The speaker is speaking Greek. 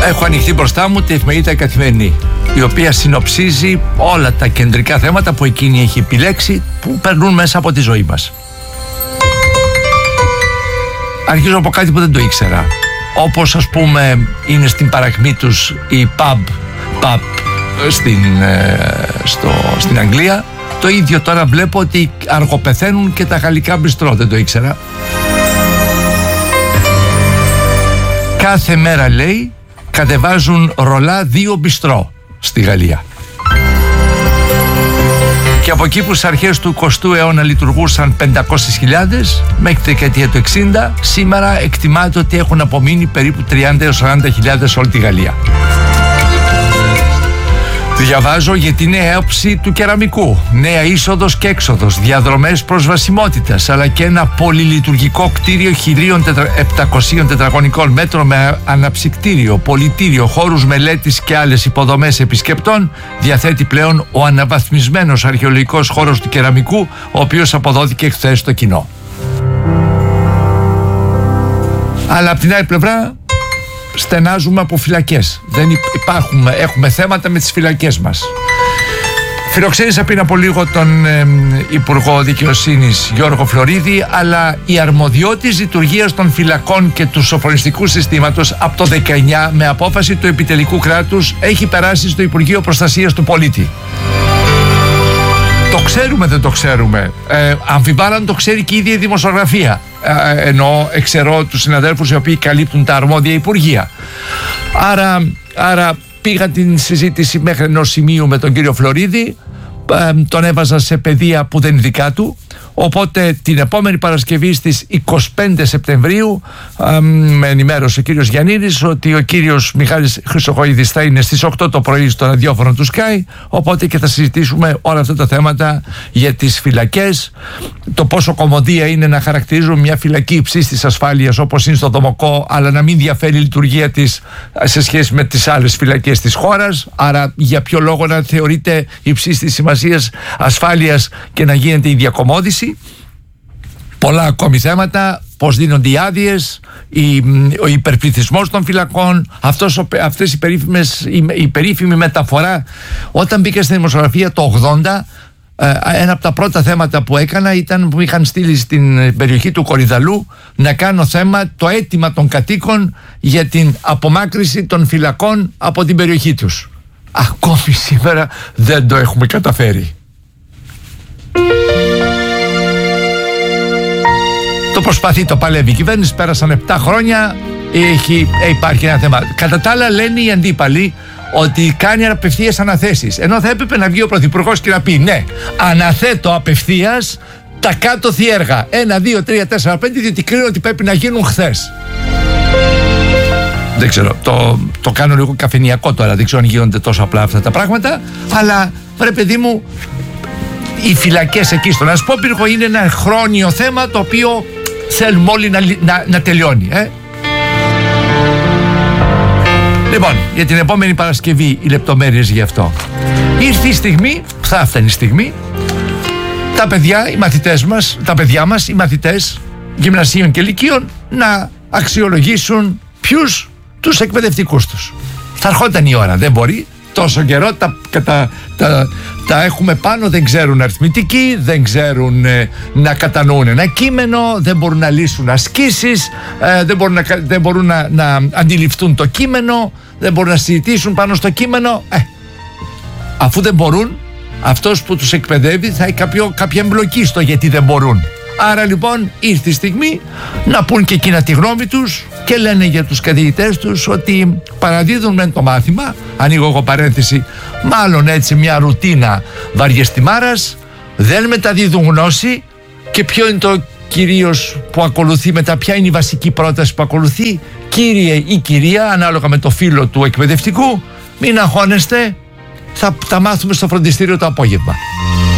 Έχω ανοιχτεί μπροστά μου τη εφημερίδα Καθημερινή, η οποία συνοψίζει όλα τα κεντρικά θέματα που εκείνη έχει επιλέξει, που περνούν μέσα από τη ζωή μας. Αρχίζω από κάτι που δεν το ήξερα. Όπως ας πούμε είναι στην παρακμή τους η pub στην Αγγλία, το ίδιο τώρα βλέπω ότι αργοπεθαίνουν και τα γαλλικά μπιστρό, δεν το ήξερα. Κάθε μέρα, λέει, κατεβάζουν ρολά 2 μπιστρό στη Γαλλία. Και από εκεί που στις αρχές του 20ου αιώνα λειτουργούσαν 500.000 μέχρι τη δεκαετία του 60, σήμερα εκτιμάται ότι έχουν απομείνει περίπου 30 έως 40.000 σε όλη τη Γαλλία. Διαβάζω για τη νέα όψη του κεραμικού, νέα είσοδος και έξοδος, διαδρομές προσβασιμότητας, αλλά και ένα πολυλειτουργικό κτίριο 1.700 τετραγωνικών μέτρων με αναψυκτήριο, πολιτήριο, χώρους μελέτης και άλλες υποδομές επισκεπτών, διαθέτει πλέον ο αναβαθμισμένος αρχαιολογικός χώρος του κεραμικού, ο οποίος αποδόθηκε χθες στο κοινό. Αλλά από την άλλη πλευρά στενάζουμε από φυλακές. Δεν έχουμε θέματα με τις φυλακές μας. Φιλοξένησα πριν από λίγο τον Υπουργό Δικαιοσύνης Γιώργο Φλωρίδη, αλλά η αρμοδιότης λειτουργίας των φυλακών και του σοφρονιστικού συστήματος από το 19 με απόφαση του επιτελικού κράτους έχει περάσει στο Υπουργείο Προστασίας του Πολίτη. Το ξέρουμε, δεν το ξέρουμε. Αμφιβάλλον το ξέρει και η ίδια η δημοσιογραφία. Ενώ εξαιρώ τους συναδέλφους οι οποίοι καλύπτουν τα αρμόδια υπουργεία. Άρα πήγα την συζήτηση μέχρι ενός σημείου με τον κύριο Φλωρίδη, τον έβαζα σε παιδεία που δεν είναι δικά του, οπότε την επόμενη Παρασκευή στις 25 Σεπτεμβρίου με ενημέρωσε ο κύριος Γιαννίδης ότι ο κύριος Μιχάλης Χρυσοχοΐδης θα είναι στις 8 το πρωί στο ραδιόφωνο του Sky, οπότε και θα συζητήσουμε όλα αυτά τα θέματα για τις φυλακές, το πόσο κωμωδία είναι να χαρακτηρίζουμε μια φυλακή υψής της ασφάλειας όπως είναι στο Δομοκό, αλλά να μην διαφέρει η λειτουργία της σε σχέση με τις άλλες φυλακές της χώρας. Άρα για ποιο λόγο να θεωρείται υψής της σημασίας ασφάλειας και να γίνεται η διακομόδηση. Πολλά ακόμη θέματα, πώς δίνονται οι άδειες, ο υπερπληθυσμός των φυλακών, αυτές η περίφημη μεταφορά. Όταν μπήκα στην δημοσιογραφία το 80, ένα από τα πρώτα θέματα που έκανα ήταν που είχαν στείλει στην περιοχή του Κορυδαλού να κάνω θέμα το αίτημα των κατοίκων για την απομάκρυση των φυλακών από την περιοχή τους. Ακόμη σήμερα δεν το έχουμε καταφέρει. Το προσπαθεί, το παλεύει η κυβέρνηση, πέρασαν 7 χρόνια, υπάρχει ένα θέμα. Κατά τα άλλα λένε οι αντίπαλοι ότι κάνει απευθείας αναθέσεις, ενώ θα έπρεπε να βγει ο Πρωθυπουργός και να πει ναι, αναθέτω απευθείας τα κάτωθι έργα 1, 2, 3, 4, 5, διότι κρίνω ότι πρέπει να γίνουν χθες. Δεν ξέρω, το κάνω λίγο καφενειακό τώρα, δεν ξέρω αν γίνονται τόσο απλά αυτά τα πράγματα, αλλά βρε παιδί μου, οι φυλακές εκεί στον Ασπόπυργο είναι ένα χρόνιο θέμα το οποίο θέλουμε όλοι να τελειώνει. Λοιπόν, για την επόμενη Παρασκευή οι λεπτομέρειες γι' αυτό. Ήρθε η στιγμή, θα έφτανε η στιγμή, τα παιδιά μας, οι μαθητές γυμνασίων και λυκείων να αξιολογήσουν ποιους τους εκπαιδευτικούς τους. Θα ερχόταν η ώρα, δεν μπορεί. Τόσο καιρό τα έχουμε πάνω, δεν ξέρουν αριθμητική, δεν ξέρουν να κατανοούν ένα κείμενο, δεν μπορούν να λύσουν ασκήσεις, δεν μπορούν να αντιληφθούν το κείμενο, δεν μπορούν να συζητήσουν πάνω στο κείμενο. Αφού δεν μπορούν, αυτός που τους εκπαιδεύει θα έχει κάποια εμπλοκή στο γιατί δεν μπορούν. Άρα λοιπόν ήρθε η στιγμή να πούν και εκείνα τη γνώμη τους και λένε για τους καθηγητές τους ότι παραδίδουν μεν το μάθημα, ανοίγω εγώ παρένθεση, μάλλον έτσι μια ρουτίνα βαριεστημάρας, δεν μεταδίδουν γνώση. Και ποιο είναι το κυρίως που ακολουθεί μετά, ποια είναι η βασική πρόταση που ακολουθεί? Κύριε ή κυρία, ανάλογα με το φύλο του εκπαιδευτικού, μην αγχώνεστε, θα τα μάθουμε στο φροντιστήριο το απόγευμα.